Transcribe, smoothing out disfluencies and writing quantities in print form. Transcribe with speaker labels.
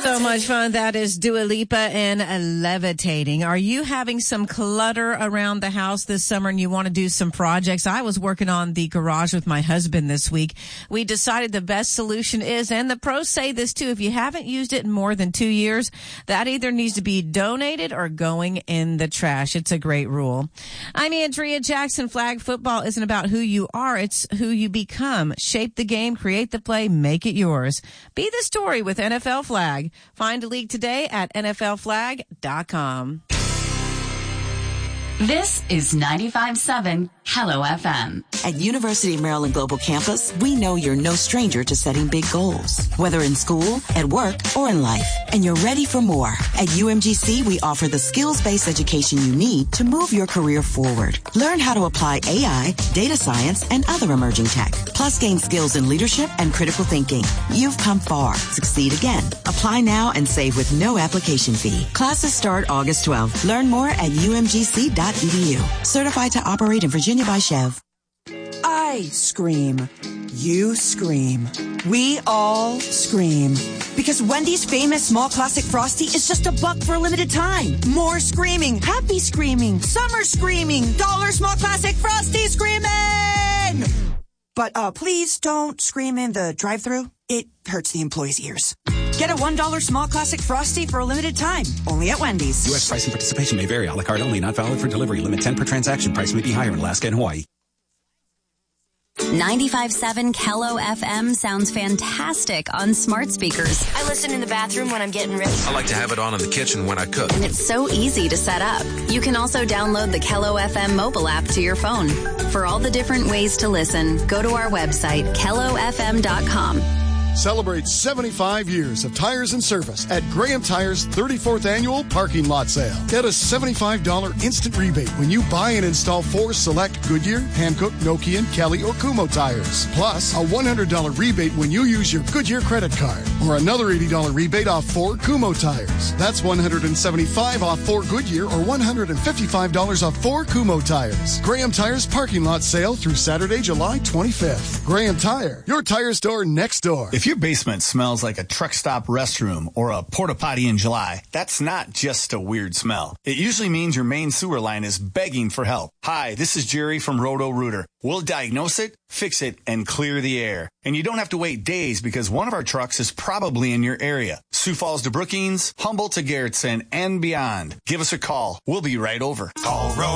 Speaker 1: So much fun. That is Dua Lipa and Levitating. Are you having some clutter around the house this summer and you want to do some projects? I was working on the garage with my husband this week. We decided the best solution is, and the pros say this too, if you haven't used it in more than 2 years, that either needs to be donated or going in the trash. It's a great rule. I'm Andrea Jackson. Flag football isn't about who you are. It's who you become. Shape the game, create the play, make it yours. Be the story with NFL Flag. Find a league today at nflflag.com.
Speaker 2: This is 95.7 Hello FM.
Speaker 3: At University of Maryland Global Campus, we know you're no stranger to setting big goals, whether in school, at work, or in life. And you're ready for more. At UMGC, we offer the skills-based education you need to move your career forward. Learn how to apply AI, data science, and other emerging tech. Plus, gain skills in leadership and critical thinking. You've come far. Succeed again. Apply now and save with no application fee. Classes start August 12th. Learn more at umgc.edu. Certified to operate in Virginia by Chev.
Speaker 4: I scream. You scream. We all scream. Because Wendy's famous small classic Frosty is just $1 for a limited time. More screaming. Happy screaming. Summer screaming. $1 small classic Frosty screaming! But please don't scream in the drive-thru. It hurts the employees' ears. Get a $1 small classic Frosty for a limited time. Only at Wendy's.
Speaker 5: U.S. price and participation may vary. A la carte only. Not valid for delivery. Limit 10 per transaction. Price may be higher in Alaska and Hawaii.
Speaker 2: 95.7 Kello FM sounds fantastic on smart speakers.
Speaker 6: I listen in the bathroom when I'm getting ready.
Speaker 7: I like to have it on in the kitchen when I cook.
Speaker 2: And it's so easy to set up. You can also download the Kello FM mobile app to your phone. For all the different ways to listen, go to our website, kellofm.com.
Speaker 8: Celebrate 75 years of tires and service at Graham Tires' 34th annual parking lot sale. Get a $75 instant rebate when you buy and install 4 select Goodyear, Hankook, Nokian, Kelly, or Kumho tires. Plus, a $100 rebate when you use your Goodyear credit card. Or another $80 rebate off 4 Kumho tires. That's $175 off 4 Goodyear or $155 off 4 Kumho tires. Graham Tires parking lot sale through Saturday, July 25th. Graham Tire, your tire store next door.
Speaker 9: If your basement smells like a truck stop restroom or a porta potty in July, that's not just a weird smell. It usually means your main sewer line is begging for help. Hi, this is Jerry from Roto-Rooter. We'll diagnose it, fix it, and clear the air. And you don't have to wait days because one of our trucks is probably in your area. Sioux Falls to Brookings, Humboldt to Garrettson, and beyond. Give us a call. We'll be right over.
Speaker 10: Call